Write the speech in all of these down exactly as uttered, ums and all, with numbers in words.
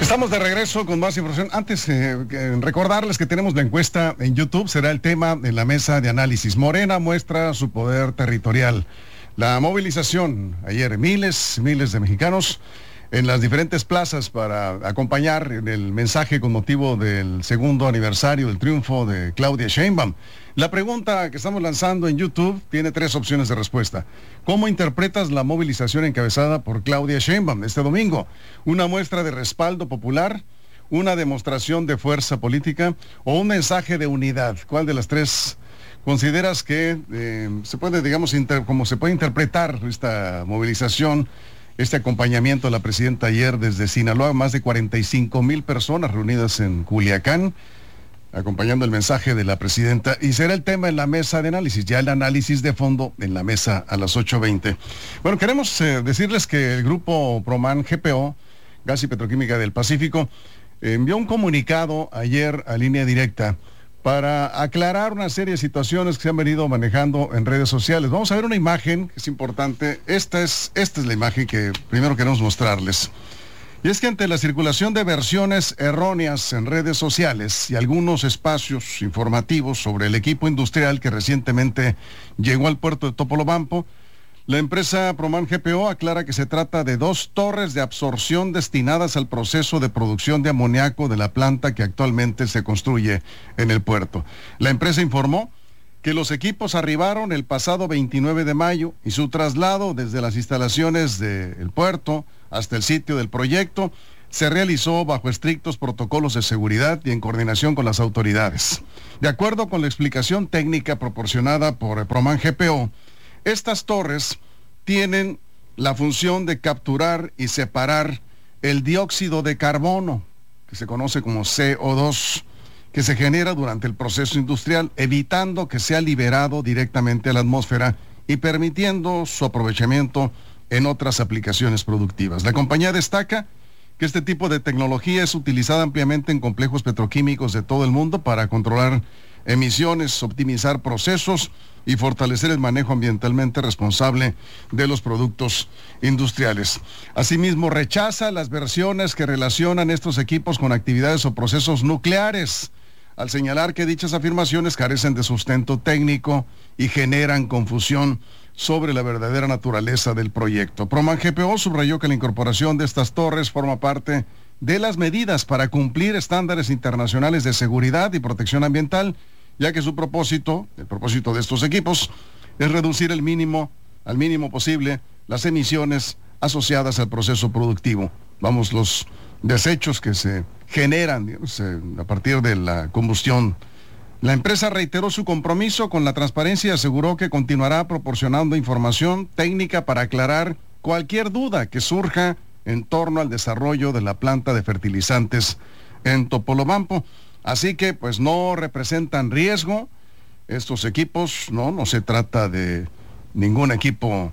Estamos de regreso con más información. Antes, eh, recordarles que tenemos la encuesta en YouTube. Será el tema en la mesa de análisis. Morena muestra su poder territorial. La movilización ayer, miles, miles de mexicanos en las diferentes plazas para acompañar el mensaje con motivo del segundo aniversario del triunfo de Claudia Sheinbaum. La pregunta que estamos lanzando en YouTube tiene tres opciones de respuesta. ¿Cómo interpretas la movilización encabezada por Claudia Sheinbaum este domingo? ¿Una muestra de respaldo popular? ¿Una demostración de fuerza política? ¿O un mensaje de unidad? ¿Cuál de las tres consideras que eh, se puede, digamos, inter- cómo se puede interpretar esta movilización, este acompañamiento a la presidenta ayer desde Sinaloa? Más de cuarenta y cinco mil personas reunidas en Culiacán, acompañando el mensaje de la presidenta, y será el tema en la mesa de análisis, ya el análisis de fondo en la mesa a las ocho veinte. Bueno, queremos eh, decirles que el grupo Proman G P O, Gas y Petroquímica del Pacífico, eh, envió un comunicado ayer a Línea Directa para aclarar una serie de situaciones que se han venido manejando en redes sociales. Vamos a ver una imagen que es importante. Esta es, esta es la imagen que primero queremos mostrarles. Y es que ante la circulación de versiones erróneas en redes sociales y algunos espacios informativos sobre el equipo industrial que recientemente llegó al puerto de Topolobampo, la empresa Proman G P O aclara que se trata de dos torres de absorción destinadas al proceso de producción de amoníaco de la planta que actualmente se construye en el puerto. La empresa informó que los equipos arribaron el pasado veintinueve de mayo y su traslado desde las instalaciones del puerto hasta el sitio del proyecto se realizó bajo estrictos protocolos de seguridad y en coordinación con las autoridades. De acuerdo con la explicación técnica proporcionada por Proman G P O, estas torres tienen la función de capturar y separar el dióxido de carbono, que se conoce como C O dos, que se genera durante el proceso industrial, evitando que sea liberado directamente a la atmósfera y permitiendo su aprovechamiento en otras aplicaciones productivas. La compañía destaca que este tipo de tecnología es utilizada ampliamente en complejos petroquímicos de todo el mundo para controlar emisiones, optimizar procesos y fortalecer el manejo ambientalmente responsable de los productos industriales. Asimismo, rechaza las versiones que relacionan estos equipos con actividades o procesos nucleares, al señalar que dichas afirmaciones carecen de sustento técnico y generan confusión sobre la verdadera naturaleza del proyecto. Proman G P O subrayó que la incorporación de estas torres forma parte de las medidas para cumplir estándares internacionales de seguridad y protección ambiental, ya que su propósito, el propósito de estos equipos, es reducir el mínimo, al mínimo posible, las emisiones asociadas al proceso productivo. Vamos, los desechos que se generan, digamos, a partir de la combustión. La empresa reiteró su compromiso con la transparencia y aseguró que continuará proporcionando información técnica para aclarar cualquier duda que surja en torno al desarrollo de la planta de fertilizantes en Topolobampo. Así que, pues, no representan riesgo estos equipos, no, no se trata de ningún equipo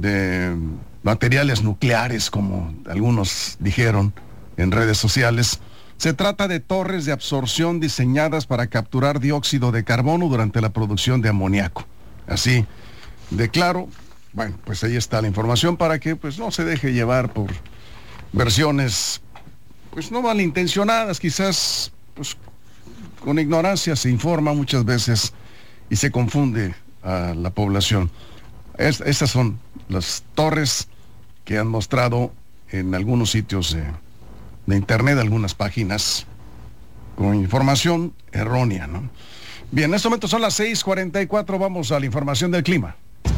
de materiales nucleares, como algunos dijeron en redes sociales. Se trata de torres de absorción diseñadas para capturar dióxido de carbono durante la producción de amoníaco. Así de claro. Bueno, pues ahí está la información para que, pues, no se deje llevar por versiones, pues, no malintencionadas, quizás, pues, con ignorancia se informa muchas veces y se confunde a la población. Es, estas son las torres que han mostrado en algunos sitios de, de internet, algunas páginas, con información errónea, ¿no? Bien, en este momento son las seis cuarenta y cuatro, vamos a la información del clima.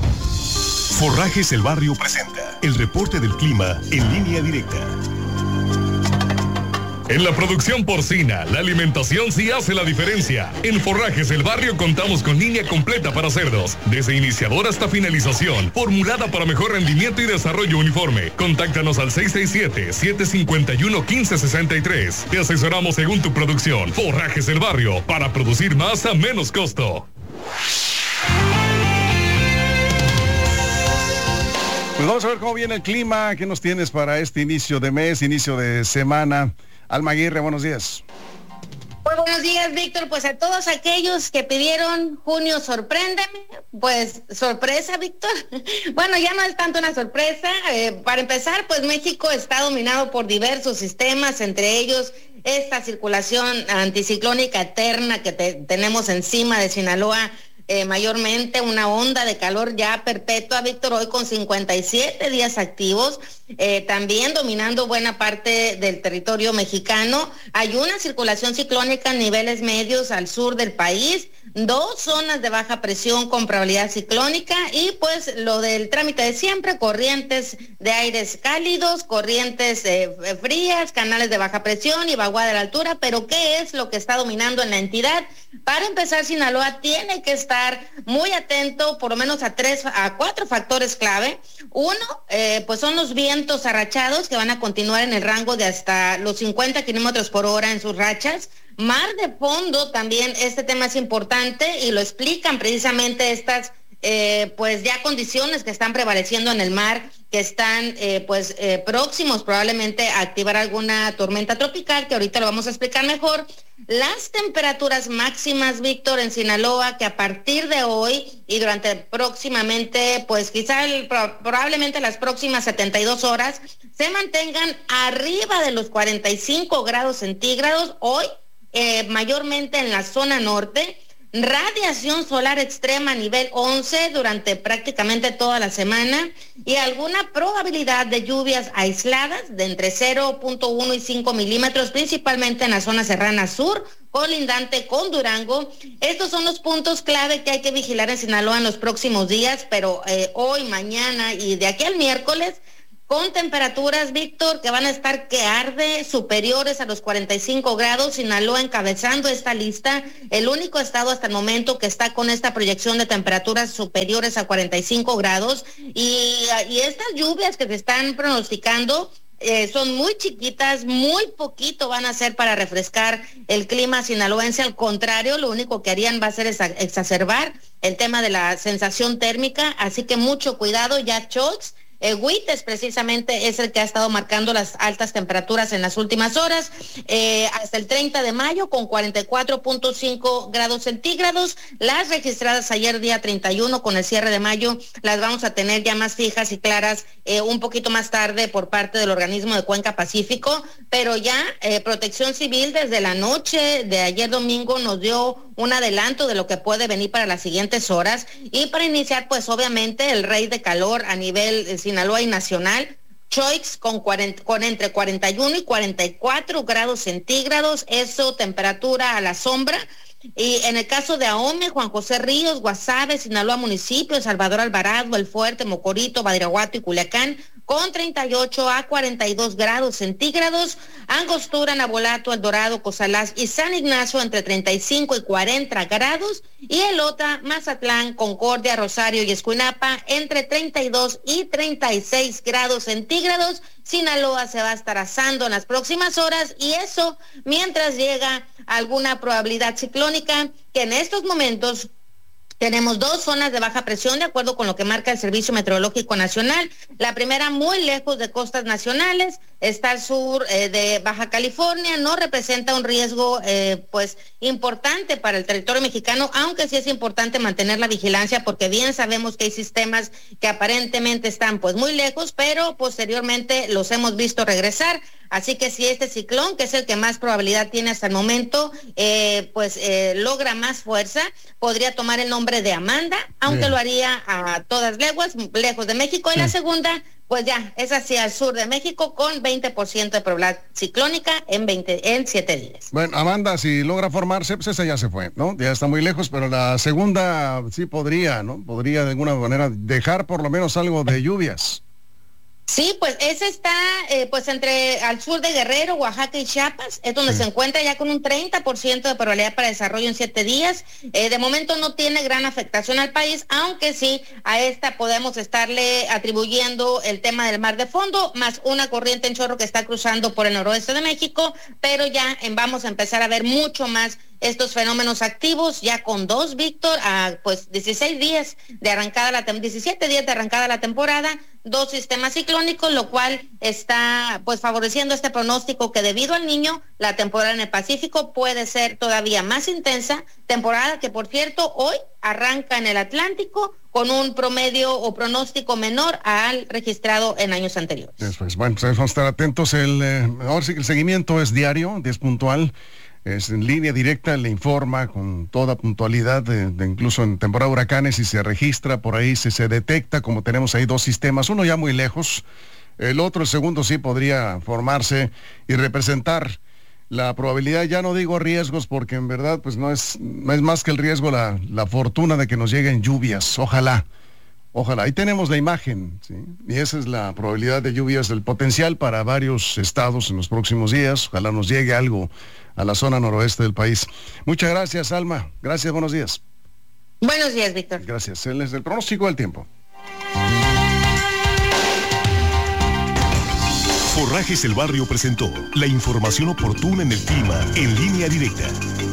Forrajes El Barrio presenta el reporte del clima en Línea Directa. En la producción porcina, la alimentación sí hace la diferencia. En Forrajes El Barrio contamos con línea completa para cerdos, desde iniciador hasta finalización, formulada para mejor rendimiento y desarrollo uniforme. Contáctanos al seis seis siete, siete cinco uno, uno cinco seis tres. Te asesoramos según tu producción. Forrajes El Barrio, para producir más a menos costo. Pues vamos a ver cómo viene el clima. ¿Qué nos tienes para este inicio de mes, inicio de semana? Alma Aguirre, buenos días. Muy buenos días, Víctor. Pues a todos aquellos que pidieron junio sorpréndeme, pues sorpresa, Víctor. Bueno, ya no es tanto una sorpresa. Eh, para empezar, pues México está dominado por diversos sistemas, entre ellos esta circulación anticiclónica eterna que te, tenemos encima de Sinaloa. Eh, mayormente una onda de calor ya perpetua, Víctor, hoy con cincuenta y siete días activos, eh, también dominando buena parte del territorio mexicano. Hay una circulación ciclónica en niveles medios al sur del país, dos zonas de baja presión con probabilidad ciclónica y pues lo del trámite de siempre, corrientes de aires cálidos, corrientes eh, frías, canales de baja presión y vaguada de la altura. Pero ¿qué es lo que está dominando en la entidad? Para empezar, Sinaloa tiene que estar muy atento por lo menos a tres, a cuatro factores clave. Uno, eh, pues son los vientos arrachados que van a continuar en el rango de hasta los cincuenta kilómetros por hora en sus rachas. Mar de fondo también, este tema es importante y lo explican precisamente estas eh, pues ya condiciones que están prevaleciendo en el mar, que están eh, pues eh, próximos probablemente a activar alguna tormenta tropical, que ahorita lo vamos a explicar mejor. Las temperaturas máximas, Víctor, en Sinaloa, que a partir de hoy y durante próximamente, pues quizá el, probablemente las próximas setenta y dos horas, se mantengan arriba de los cuarenta y cinco grados centígrados, hoy eh, mayormente en la zona norte. Radiación solar extrema nivel once durante prácticamente toda la semana y alguna probabilidad de lluvias aisladas de entre cero punto uno y cinco milímetros, principalmente en la zona serrana sur, colindante con Durango. Estos son los puntos clave que hay que vigilar en Sinaloa en los próximos días, pero eh, hoy, mañana y de aquí al miércoles, con temperaturas, Víctor, que van a estar que arde, superiores a los cuarenta y cinco grados, Sinaloa encabezando esta lista, el único estado hasta el momento que está con esta proyección de temperaturas superiores a cuarenta y cinco grados, y, y estas lluvias que se están pronosticando eh, son muy chiquitas, muy poquito van a hacer para refrescar el clima sinaloense. Al contrario, lo único que harían va a ser exacerbar el tema de la sensación térmica, así que mucho cuidado. Ya Choix, Eh, Huites precisamente es el que ha estado marcando las altas temperaturas en las últimas horas, eh, hasta el treinta de mayo con cuarenta y cuatro punto cinco grados centígrados. Las registradas ayer día treinta y uno con el cierre de mayo las vamos a tener ya más fijas y claras eh, un poquito más tarde por parte del organismo de Cuenca Pacífico, pero ya eh, Protección Civil desde la noche de ayer domingo nos dio un adelanto de lo que puede venir para las siguientes horas. Y para iniciar, pues obviamente el rey de calor a nivel de Sinaloa y nacional, Choix con, cuarenta, con entre cuarenta y uno y cuarenta y cuatro grados centígrados, eso temperatura a la sombra. Y en el caso de Ahome, Juan José Ríos, Guasave, Sinaloa Municipio, Salvador Alvarado, El Fuerte, Mocorito, Badiraguato y Culiacán, con treinta y ocho a cuarenta y dos grados centígrados. Angostura, Nabolato, El Dorado, Cosalás y San Ignacio entre treinta y cinco y cuarenta grados. Y Elota, Mazatlán, Concordia, Rosario y Escuinapa entre treinta y dos y treinta y seis grados centígrados. Sinaloa se va a estar asando en las próximas horas, y eso mientras llega alguna probabilidad ciclónica, que en estos momentos tenemos dos zonas de baja presión, de acuerdo con lo que marca el Servicio Meteorológico Nacional. La primera muy lejos de costas nacionales, está al sur eh, de Baja California, no representa un riesgo eh, pues importante para el territorio mexicano, aunque sí es importante mantener la vigilancia, porque bien sabemos que hay sistemas que aparentemente están pues muy lejos, pero posteriormente los hemos visto regresar. Así que si este ciclón, que es el que más probabilidad tiene hasta el momento, eh, pues eh, logra más fuerza, podría tomar el nombre de Amanda, aunque Bien. Lo haría a todas leguas, lejos de México. Y sí. La segunda, pues ya, es hacia el sur de México, con veinte por ciento de probabilidad ciclónica en veinte, en siete días. Bueno, Amanda, si logra formarse, pues esa ya se fue, ¿no? Ya está muy lejos, pero la segunda sí podría, ¿no? Podría de alguna manera dejar por lo menos algo de lluvias. Sí, pues ese está eh, pues entre al sur de Guerrero, Oaxaca y Chiapas, es donde sí. se encuentra ya con un treinta por ciento de probabilidad para desarrollo en siete días. Eh, de momento no tiene gran afectación al país, aunque sí a esta podemos estarle atribuyendo el tema del mar de fondo, más una corriente en chorro que está cruzando por el noroeste de México, pero ya en, vamos a empezar a ver mucho más estos fenómenos activos, ya con dos, Víctor, a pues dieciséis días de arrancada la diecisiete días de arrancada la temporada. dos sistemas ciclónicos, lo cual está pues favoreciendo este pronóstico que debido al Niño, la temporada en el Pacífico puede ser todavía más intensa, temporada que por cierto hoy arranca en el Atlántico con un promedio o pronóstico menor al registrado en años anteriores. Eso es. Bueno, pues vamos a estar atentos. El, eh, ahora sí que el seguimiento es diario, es puntual. Es en línea directa, le informa con toda puntualidad, de, de incluso en temporada de huracanes, si se registra por ahí, si se detecta, como tenemos ahí dos sistemas, uno ya muy lejos, el otro, el segundo sí podría formarse y representar la probabilidad, ya no digo riesgos, porque en verdad pues no es, no es más que el riesgo, la, la fortuna de que nos lleguen lluvias, ojalá. Ojalá, ahí tenemos la imagen, ¿sí? Y esa es la probabilidad de lluvias, el potencial para varios estados en los próximos días. Ojalá nos llegue algo a la zona noroeste del país. Muchas gracias, Alma. Gracias, buenos días. Buenos días, Víctor. Gracias. Él es el pronóstico del tiempo. Forrajes El Barrio presentó la información oportuna en el clima en línea directa.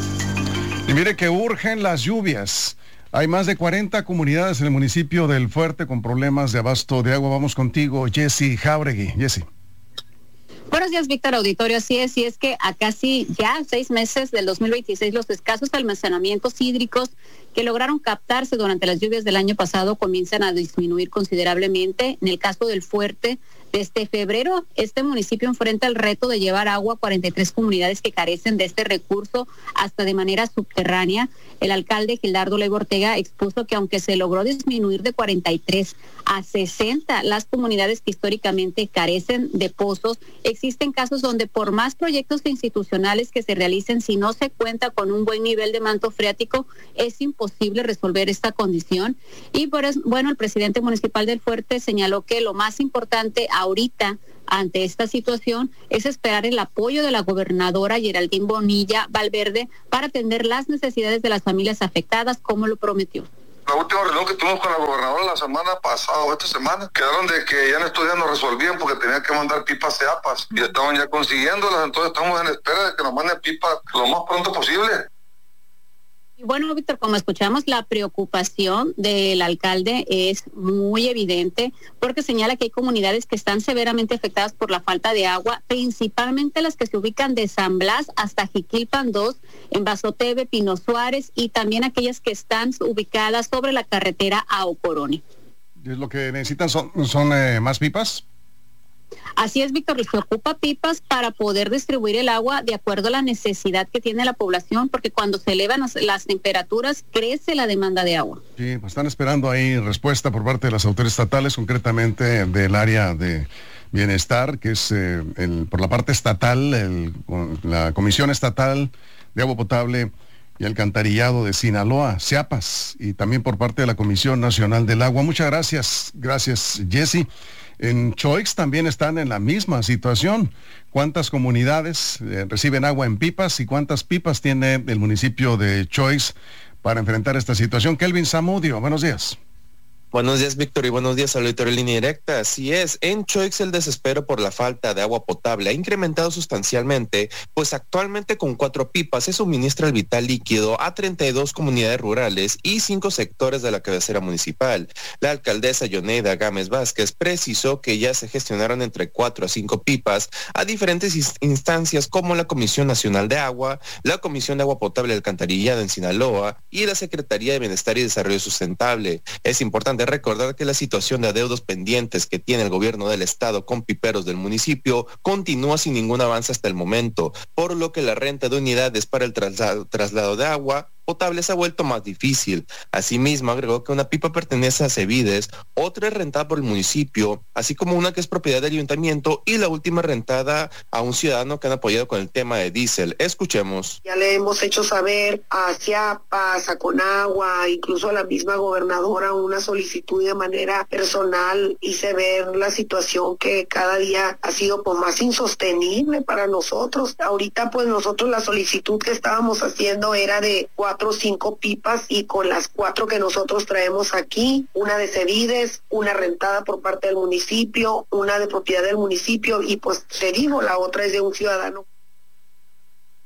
Y mire que urgen las lluvias. Hay más de cuarenta comunidades en el municipio del Fuerte con problemas de abasto de agua. Vamos contigo, Jessy Jauregui. Jessy. Buenos días, Víctor Auditorio. Así es, y es que a casi ya seis meses del dos mil veintiséis, los escasos almacenamientos hídricos que lograron captarse durante las lluvias del año pasado comienzan a disminuir considerablemente. En el caso del Fuerte, desde febrero, este municipio enfrenta el reto de llevar agua a cuarenta y tres comunidades que carecen de este recurso hasta de manera subterránea. El alcalde Gildardo Leiva Ortega expuso que aunque se logró disminuir de cuarenta y tres a sesenta las comunidades que históricamente carecen de pozos, existen casos donde por más proyectos institucionales que se realicen, si no se cuenta con un buen nivel de manto freático, es imposible resolver esta condición. Y por eso, bueno, el presidente municipal del Fuerte señaló que lo más importante ahorita ante esta situación es esperar el apoyo de la gobernadora Geraldine Bonilla Valverde para atender las necesidades de las familias afectadas, como lo prometió. La última reunión que tuvimos con la gobernadora la semana pasada o esta semana, quedaron de que ya en estos días nos resolvían porque tenían que mandar pipas CEAPAS y estaban ya consiguiéndolas, entonces estamos en espera de que nos manden pipas lo más pronto posible. Y bueno, Víctor, como escuchamos, la preocupación del alcalde es muy evidente porque señala que hay comunidades que están severamente afectadas por la falta de agua, principalmente las que se ubican de San Blas hasta Jiquilpan dos, en Bazoteve, Pino Suárez, y también aquellas que están ubicadas sobre la carretera a Ocoroni. ¿Y es lo que necesitan son, son eh, más pipas? Así es, Víctor, se ocupa pipas para poder distribuir el agua de acuerdo a la necesidad que tiene la población, porque cuando se elevan las, las temperaturas crece la demanda de agua. Sí, pues están esperando ahí respuesta por parte de las autoridades estatales, concretamente del área de bienestar, que es eh, el, por la parte estatal, el, la Comisión Estatal de Agua Potable y Alcantarillado de Sinaloa, CEAPAS, y también por parte de la Comisión Nacional del Agua. Muchas gracias, gracias, Jessy. En Choix también están en la misma situación. ¿Cuántas comunidades eh, reciben agua en pipas y cuántas pipas tiene el municipio de Choix para enfrentar esta situación? Kelvin Zamudio, buenos días. Buenos días, Víctor, y buenos días al auditorio Línea Directa. Así es, en Choix el desespero por la falta de agua potable ha incrementado sustancialmente, pues actualmente con cuatro pipas se suministra el vital líquido a treinta y dos comunidades rurales y cinco sectores de la cabecera municipal. La alcaldesa Yoneida Gámez Vázquez precisó que ya se gestionaron entre cuatro a cinco pipas a diferentes instancias como la Comisión Nacional de Agua, la Comisión de Agua Potable y Alcantarillado en Sinaloa y la Secretaría de Bienestar y Desarrollo Sustentable. Es importante de recordar que la situación de adeudos pendientes que tiene el gobierno del estado con piperos del municipio continúa sin ningún avance hasta el momento, por lo que la renta de unidades para el traslado, traslado de agua potable se ha vuelto más difícil. Asimismo, agregó que una pipa pertenece a Cevides, otra es rentada por el municipio, así como una que es propiedad del ayuntamiento y la última rentada a un ciudadano que han apoyado con el tema de diésel. Escuchemos. Ya le hemos hecho saber a CEAPAS, a Conagua, incluso a la misma gobernadora una solicitud de manera personal. Hice ver la situación que cada día ha sido pues más insostenible para nosotros. Ahorita pues nosotros la solicitud que estábamos haciendo era de cuatro o cinco pipas y con las cuatro que nosotros traemos aquí, una de Cevides, una rentada por parte del municipio, una de propiedad del municipio y pues te digo, la otra es de un ciudadano.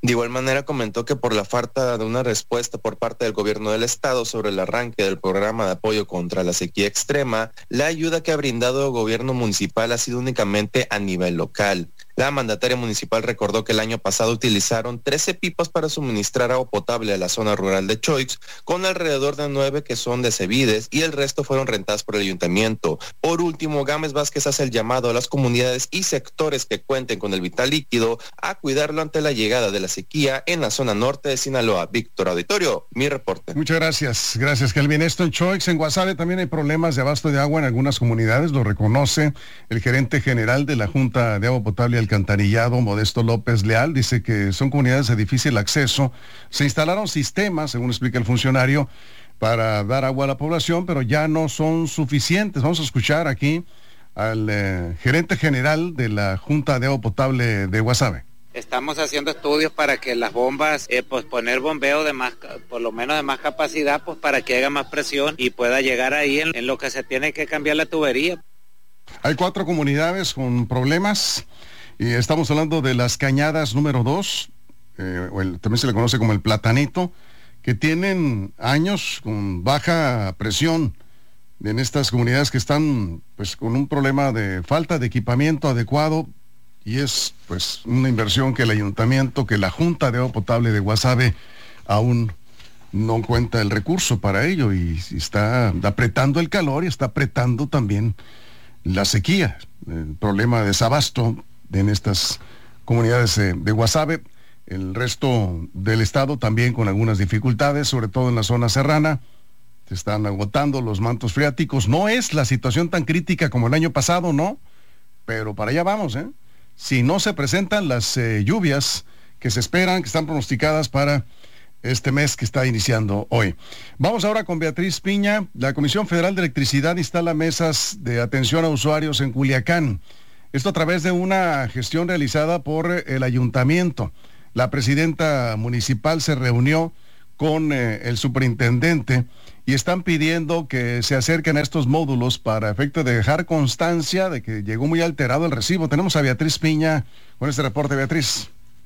De igual manera comentó que por la falta de una respuesta por parte del gobierno del estado sobre el arranque del programa de apoyo contra la sequía extrema, la ayuda que ha brindado el gobierno municipal ha sido únicamente a nivel local. La mandataria municipal recordó que el año pasado utilizaron trece pipas para suministrar agua potable a la zona rural de Choix, con alrededor de nueve que son de Cevides y el resto fueron rentadas por el ayuntamiento. Por último, Gámez Vázquez hace el llamado a las comunidades y sectores que cuenten con el vital líquido a cuidarlo ante la llegada de la sequía en la zona norte de Sinaloa. Víctor Auditorio, mi reporte. Muchas gracias, gracias Kelvin. Esto en Choix, en Guasave también hay problemas de abasto de agua en algunas comunidades, lo reconoce el gerente general de la Junta de Agua Potable y Alcantarillado, Modesto López Leal. Dice que son comunidades de difícil acceso. Se instalaron sistemas, según explica el funcionario, para dar agua a la población, pero ya no son suficientes. Vamos a escuchar aquí al eh, gerente general de la Junta de Agua Potable de Guasave. Estamos haciendo estudios para que las bombas, eh, pues poner bombeo de más, por lo menos de más capacidad, pues para que haya más presión y pueda llegar ahí en, en lo que se tiene que cambiar la tubería. Hay cuatro comunidades con problemas y estamos hablando de Las Cañadas número dos, eh, o el, también se le conoce como el Platanito, que tienen años con baja presión en estas comunidades que están pues con un problema de falta de equipamiento adecuado. Y es pues una inversión que el ayuntamiento, que la Junta de Agua Potable de Guasave aún no cuenta el recurso para ello y, y está apretando el calor y está apretando también la sequía, el problema de desabasto en estas comunidades eh, de Guasave. El resto del estado también con algunas dificultades, sobre todo en la zona serrana. Se están agotando los mantos freáticos. No es la situación tan crítica como el año pasado, ¿no? Pero para allá vamos, ¿eh? Si no se presentan las eh, lluvias que se esperan, que están pronosticadas para este mes que está iniciando hoy. Vamos ahora con Beatriz Piña. La Comisión Federal de Electricidad instala mesas de atención a usuarios en Culiacán. Esto a través de una gestión realizada por el ayuntamiento. La presidenta municipal se reunió con eh, el superintendente y están pidiendo que se acerquen a estos módulos para efecto de dejar constancia de que llegó muy alterado el recibo. Tenemos a Beatriz Piña con este reporte. Beatriz.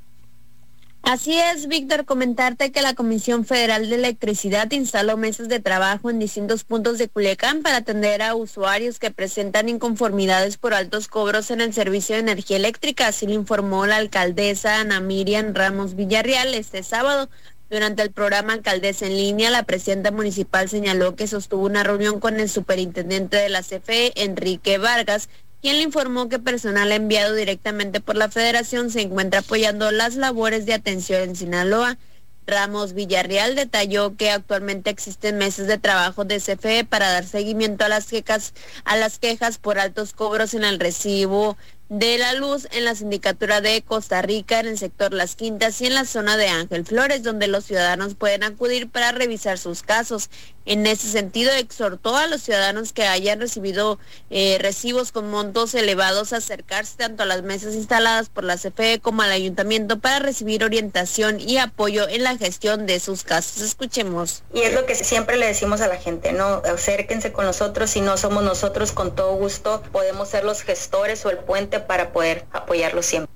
Así es, Víctor, comentarte que la Comisión Federal de Electricidad instaló mesas de trabajo en distintos puntos de Culiacán para atender a usuarios que presentan inconformidades por altos cobros en el servicio de energía eléctrica. Así lo informó la alcaldesa Ana Miriam Ramos Villarreal este sábado. Durante el programa Alcaldesa en Línea, la presidenta municipal señaló que sostuvo una reunión con el superintendente de la C F E, Enrique Vargas, quien le informó que personal enviado directamente por la federación se encuentra apoyando las labores de atención en Sinaloa. Ramos Villarreal detalló que actualmente existen mesas de trabajo de C F E para dar seguimiento a las quejas, a las quejas por altos cobros en el recibo de la luz en la sindicatura de Costa Rica, en el sector Las Quintas y en la zona de Ángel Flores, donde los ciudadanos pueden acudir para revisar sus casos. En ese sentido, exhortó a los ciudadanos que hayan recibido eh, recibos con montos elevados a acercarse tanto a las mesas instaladas por la C F E como al ayuntamiento para recibir orientación y apoyo en la gestión de sus casos. Escuchemos. Y es lo que siempre le decimos a la gente, ¿no? Acérquense con nosotros, si no somos nosotros, con todo gusto podemos ser los gestores o el puente para poder apoyarlos siempre.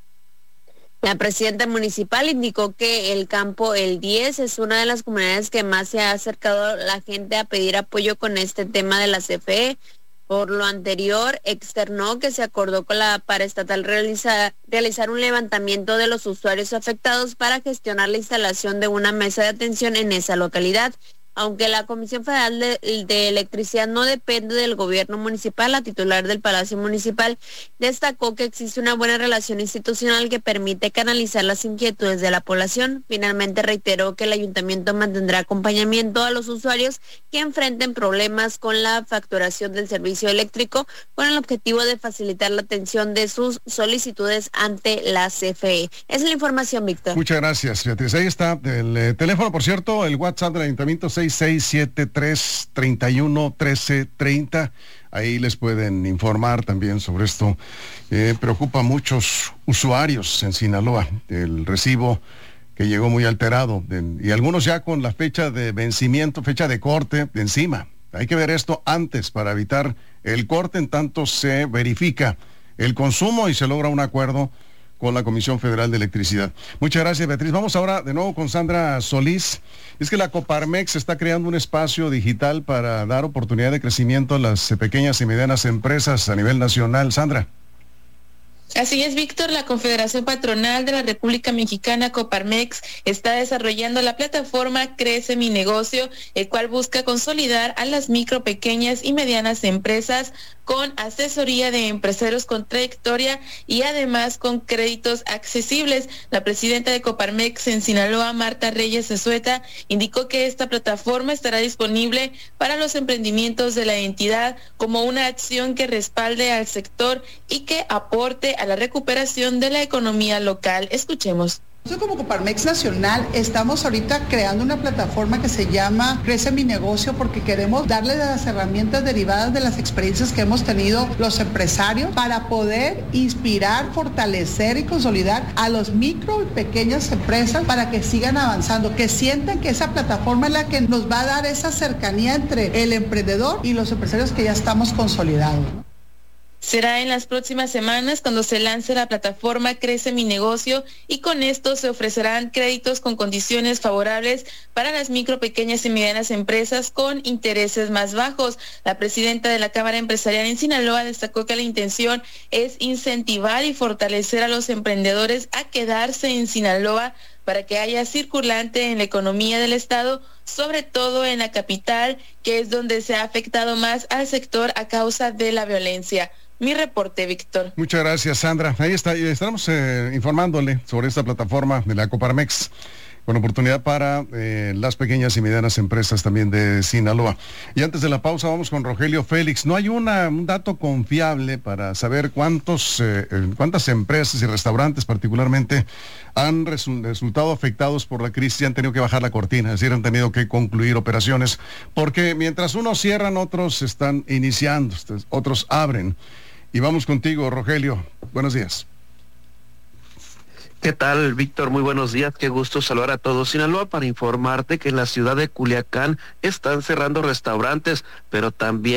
La presidenta municipal indicó que el campo El diez es una de las comunidades que más se ha acercado la gente a pedir apoyo con este tema de la C F E. Por lo anterior, externó que se acordó con la paraestatal realizar, realizar un levantamiento de los usuarios afectados para gestionar la instalación de una mesa de atención en esa localidad. Aunque la Comisión Federal de, de Electricidad no depende del gobierno municipal, la titular del Palacio Municipal destacó que existe una buena relación institucional que permite canalizar las inquietudes de la población. Finalmente reiteró que el ayuntamiento mantendrá acompañamiento a los usuarios que enfrenten problemas con la facturación del servicio eléctrico, con el objetivo de facilitar la atención de sus solicitudes ante la C F E. Esa es la información, Víctor. Muchas gracias, Beatriz. Ahí está el eh, teléfono, por cierto, el WhatsApp del ayuntamiento seis seis siete tres, treinta y uno, trece, treinta. Ahí les pueden informar también sobre esto. Eh, preocupa a muchos usuarios en Sinaloa el recibo que llegó muy alterado de, y algunos ya con la fecha de vencimiento, fecha de corte de encima. Hay que ver esto antes para evitar el corte en tanto se verifica el consumo y se logra un acuerdo con la Comisión Federal de Electricidad. Muchas gracias, Beatriz. Vamos ahora de nuevo con Sandra Solís. Es que la Coparmex está creando un espacio digital para dar oportunidad de crecimiento a las pequeñas y medianas empresas a nivel nacional. Sandra. Así es, Víctor. La Confederación Patronal de la República Mexicana, Coparmex, está desarrollando la plataforma Crece Mi Negocio, el cual busca consolidar a las micro, pequeñas y medianas empresas con asesoría de empresarios con trayectoria y además con créditos accesibles. La presidenta de Coparmex en Sinaloa, Marta Reyes Azueta, indicó que esta plataforma estará disponible para los emprendimientos de la entidad como una acción que respalde al sector y que aporte a la recuperación de la economía local. Escuchemos. Nosotros como Coparmex Nacional estamos ahorita creando una plataforma que se llama Crece Mi Negocio porque queremos darle las herramientas derivadas de las experiencias que hemos tenido los empresarios para poder inspirar, fortalecer y consolidar a los micro y pequeñas empresas para que sigan avanzando, que sientan que esa plataforma es la que nos va a dar esa cercanía entre el emprendedor y los empresarios que ya estamos consolidados. Será en las próximas semanas cuando se lance la plataforma Crece Mi Negocio y con esto se ofrecerán créditos con condiciones favorables para las micro, pequeñas y medianas empresas con intereses más bajos. La presidenta de la Cámara Empresarial en Sinaloa destacó que la intención es incentivar y fortalecer a los emprendedores a quedarse en Sinaloa para que haya circulante en la economía del estado, sobre todo en la capital, que es donde se ha afectado más al sector a causa de la violencia. Mi reporte, Víctor. Muchas gracias, Sandra. Ahí está, estamos eh, informándole sobre esta plataforma de la Coparmex, con oportunidad para eh, las pequeñas y medianas empresas también de Sinaloa. Y antes de la pausa vamos con Rogelio Félix. No hay una, un dato confiable para saber cuántos, eh, cuántas empresas y restaurantes particularmente han resu- resultado afectados por la crisis y han tenido que bajar la cortina, es decir, han tenido que concluir operaciones, porque mientras unos cierran, otros están iniciando, otros abren. Y vamos contigo, Rogelio. Buenos días. ¿Qué tal, Víctor? Muy buenos días, qué gusto saludar a todos. Sinaloa, para informarte que en la ciudad de Culiacán están cerrando restaurantes, pero también